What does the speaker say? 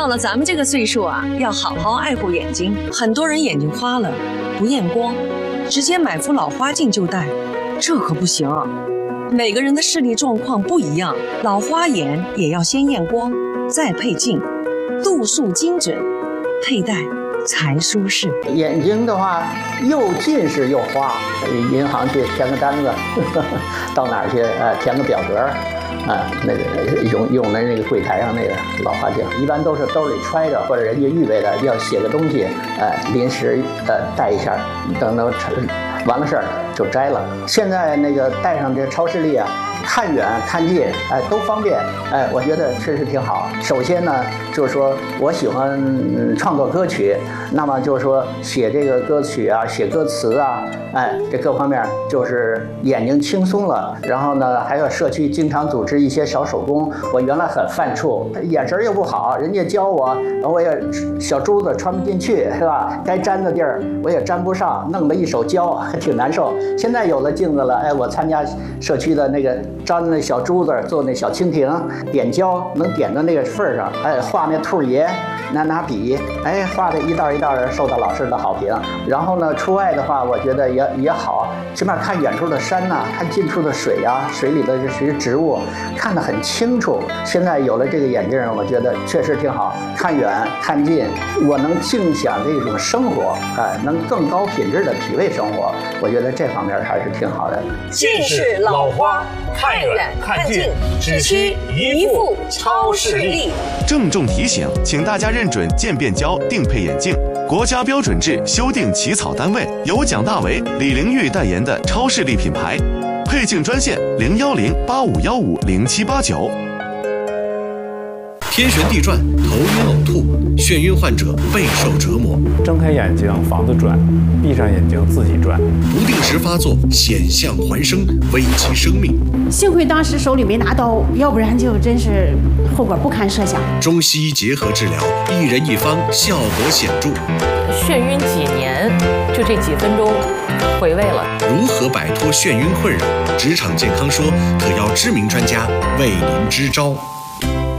到了咱们这个岁数啊，要好好爱护眼睛。很多人眼睛花了，不验光，直接买副老花镜就戴，这可不行啊。每个人的视力状况不一样，老花眼也要先验光，再配镜，度数精准，佩戴才舒适。 眼睛的话，又近视又花，银行去填个单子，到哪儿去填个表格。那个用的那个柜台上那个老花镜，一般都是兜里揣着，或者人家预备的要写个东西，临时带一下，等完了事儿就摘了。现在那个带上这超视力啊，看远看近，都方便，我觉得确实挺好。首先呢，就是说我喜欢创作歌曲，那么就是说写这个歌曲啊，写歌词啊，这各方面就是眼睛轻松了。然后呢，还有社区经常组织一些小手工，我原来很犯怵，眼神又不好，人家教我，我也小珠子穿不进去，是吧？该粘的地儿我也粘不上，弄得一手胶，还挺难受。现在有了镜子了，我参加社区的那个粘那小珠子，做那小蜻蜓，点胶能点到那个份儿上，画那兔爷，拿笔，画的一道一道的，受到老师的好评。然后呢，出外的话，我觉得也好，起码看远处的山呐，看近处的水啊，水里的这些植物，看得很清楚。现在有了这个眼镜，我觉得确实挺好，看远看近，我能尽享这种生活，能更高品质的体味生活。我觉得这方面还是挺好的。 近视老花，看远看近，只需一副超视力。 郑重提醒，请大家认准渐变胶定配眼镜，国家标准制修订起草单位，由蒋大为、李玲玉代言的超视力品牌。配镜专线01085150789。 天旋地转，头晕呕吐，眩晕患者备受折磨。 睁开眼睛房子转，闭上眼睛自己转。 不定时发作，险象环生，危及生命。 幸亏当时手里没拿刀，要不然就真是后果不堪设想。 中西医结合治疗，一人一方，效果显著。 眩晕几年，就这几分钟，回味了。 如何摆脱眩晕困扰？职场健康说特邀知名专家为您支招。